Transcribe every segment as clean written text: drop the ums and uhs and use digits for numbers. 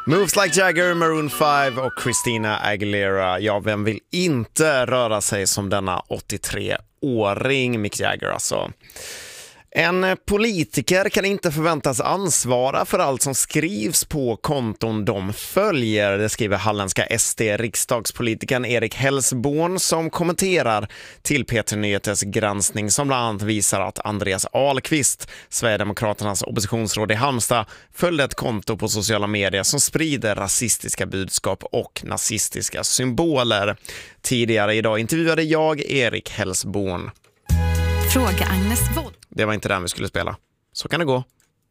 Moves Like Jagger, Maroon 5 och Christina Aguilera. Ja, vem vill inte röra sig som denna 83-åring Mick Jagger alltså. En politiker kan inte förväntas ansvara för allt som skrivs på konton de följer. Det skriver halländska SD-riksdagspolitikern Erik Hellsborn som kommenterar till P3 Nyheters granskning som bland annat visar att Andreas Ahlqvist, Sverigedemokraternas oppositionsråd i Halmstad, följde ett konto på sociala medier som sprider rasistiska budskap och nazistiska symboler. Tidigare idag intervjuade jag Erik Hellsborn. Fråga Agnes Wold. Det var inte den vi skulle spela. Så kan det gå.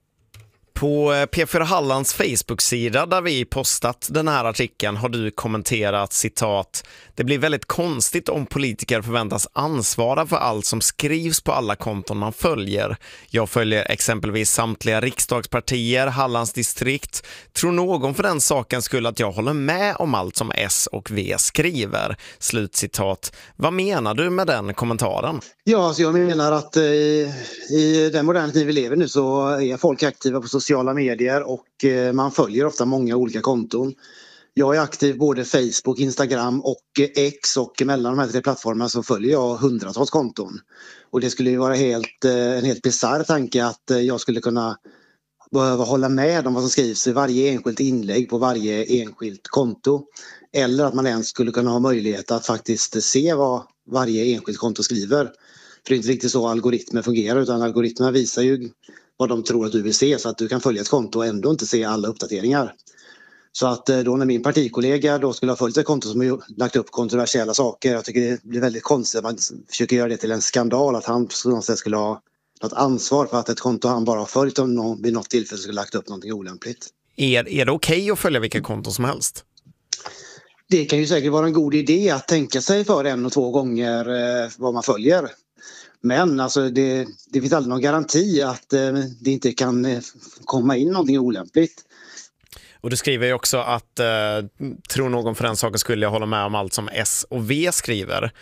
På P4 Hallands Facebook-sida där vi postat den här artikeln har du kommenterat citat: "Det blir väldigt konstigt om politiker förväntas ansvara för allt som skrivs på alla konton man följer. Jag följer exempelvis samtliga riksdagspartier, Hallands distrikt. Tror någon för den saken skulle att jag håller med om allt som S och V skriver?" Slutcitat. Vad menar du med den kommentaren? Ja, alltså jag menar att i den moderna tid vi lever nu så är folk aktiva på sociala medier och man följer ofta många olika konton. Jag är aktiv både Facebook, Instagram och X och mellan de här tre plattformarna så följer jag hundratals konton. Och det skulle ju vara en helt bizarr tanke att jag skulle kunna behöva hålla med om vad som skrivs i varje enskilt inlägg på varje enskilt konto. Eller att man ens skulle kunna ha möjlighet att faktiskt se vad varje enskilt konto skriver. För det är inte riktigt så algoritmer fungerar utan algoritmerna visar ju vad de tror att du vill se så att du kan följa ett konto och ändå inte se alla uppdateringar. Så att då när min partikollega då skulle ha följt ett konto som har lagt upp kontroversiella saker, jag tycker det blir väldigt konstigt att man försöker göra det till en skandal att han på något sätt skulle ha något ansvar för att ett konto han bara har följt om vid något tillfälle skulle ha lagt upp någonting olämpligt. Är det okej att följa vilka konton som helst? Det kan ju säkert vara en god idé att tänka sig för 1 och 2 gånger vad man följer. Men alltså det finns aldrig någon garanti att det inte kan komma in någonting olämpligt. Och du skriver ju också att tror någon för den saken skulle jag hålla med om allt som S och V skriver.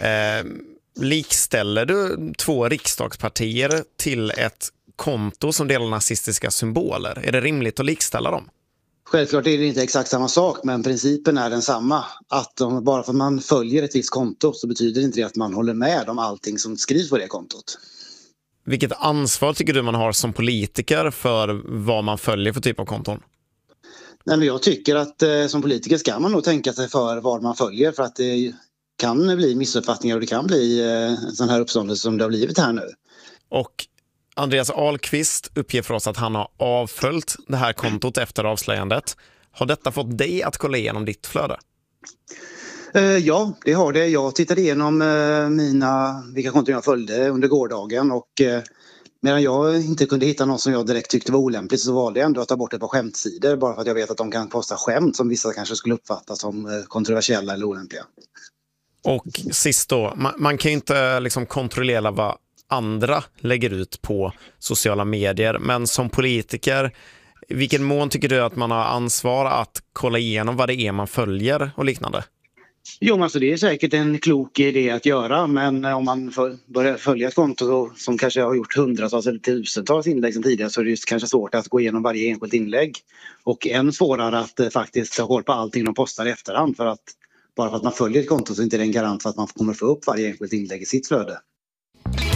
Likställer du 2 riksdagspartier till ett konto som delar nazistiska symboler? Är det rimligt att likställa dem? Självklart är det inte exakt samma sak men principen är densamma. Att bara för att man följer ett visst konto så betyder inte det att man håller med om allting som skrivs på det kontot. Vilket ansvar tycker du man har som politiker för vad man följer för typ av konton? Nej, men jag tycker att som politiker ska man nog tänka sig för vad man följer för att det kan bli missuppfattningar och det kan bli en sån här uppståndelse som det har blivit här nu. Och Andreas Ahlqvist uppger för oss att han har avföljt det här kontot efter avslöjandet. Har detta fått dig att kolla igenom ditt flöde? Ja, det har det. Jag tittade igenom vilka konton jag följde under gårdagen och medan jag inte kunde hitta något som jag direkt tyckte var olämpligt så valde jag ändå att ta bort ett par skämtsidor bara för att jag vet att de kan posta skämt som vissa kanske skulle uppfatta som kontroversiella eller olämpliga. Och sist då, man kan ju inte liksom kontrollera vad andra lägger ut på sociala medier, men som politiker, i vilken mån tycker du att man har ansvar att kolla igenom vad det är man följer och liknande? Jo, alltså det är säkert en klok idé att göra, men om man börjar följa ett konto som kanske har gjort hundratals eller tusentals inlägg som tidigare så är det kanske svårt att gå igenom varje enskilt inlägg. Och än svårare att faktiskt ha koll på allting de postar i efterhand för att bara för att man följer ett konto så är det inte en garant för att man kommer få upp varje enskilt inlägg i sitt flöde.